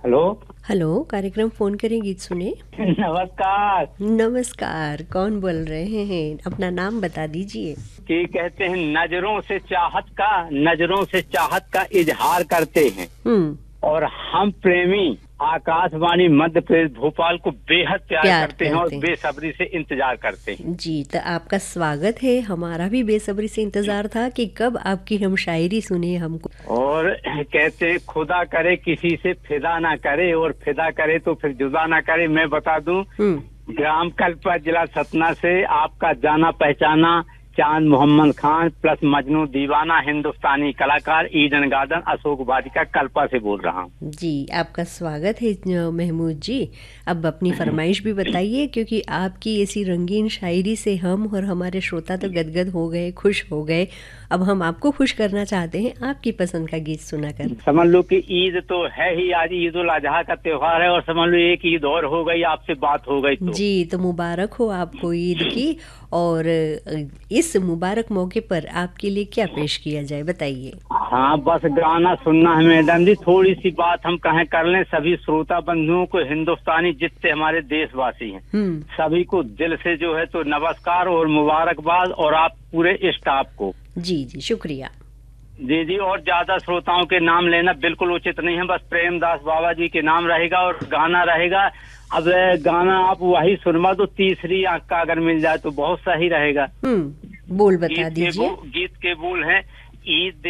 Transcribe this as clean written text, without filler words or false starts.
Hello. Hello, कार्यक्रम phone करें गीत सुने। नमस्कार। नमस्कार, कौन बोल रहे हैं? अपना नाम बता दीजिए। कि कहते हैं नजरों से चाहत का इजहार करते हैं। हम्म। और हम प्रेमी आकाशवाणी मध्य प्रदेश भोपाल को बेहद प्यार प्यार करते हैं और करते हैं। बेसब्री से इंतजार करते हैं। जी, तो आपका स्वागत है। हमारा भी बेसब्री से इंतजार था कि कब आपकी हम शायरी सुने हमको। और कहते हैं खुदा करे किसी से फिदा ना करे और फिदा करे तो फिर जुदा ना करे। मैं बता दूं, हम्म। ग्राम कल्पा जिला सतना से आपका जाना पहचाना चांद मोहम्मद खान प्लस मजनू दीवाना हिंदुस्तानी कलाकार ईडन गार्डन अशोक वाटिका कल्पा से बोल रहा हूँ। जी, आपका स्वागत है महमूद जी। अब अपनी फरमाइश भी बताइए, क्योंकि आपकी ऐसी रंगीन शायरी से हम और हमारे श्रोता तो गदगद हो गए, खुश हो गए। अब हम आपको खुश करना चाहते हैं आपकी पसंद का गीत सुनाकर। समझ लो कि ईद तो है ही, आज ईद उल अजहा का त्योहार है और समझ लो एक ईद और हो गई, आपसे बात हो गई तो। जी, तो मुबारक हो आपको ईद की। और इस मुबारक मौके पर आपके लिए क्या पेश किया जाए, बताइए। हाँ, बस गाना सुनना है मैडम जी। थोड़ी सी बात हम कहें कर लें सभी श्रोता बंधुओं को, हिंदुस्तानी जितने हमारे देशवासी हैं हम्म। सभी को दिल से जो है तो नमस्कार और मुबारकबाद, और आप पूरे स्टाफ को। जी जी, शुक्रिया। जी जी, और ज्यादा श्रोताओं के नाम लेना बिल्कुल उचित नहीं है, बस प्रेमदास बाबा जी के नाम रहेगा और गाना रहेगा। अब गाना आप वही सुनवा दो, तीसरी आंख का अगर मिल जाए तो बहुत सही रहेगा। बोल बता दीजिए। गीत के बोल हैं, ईद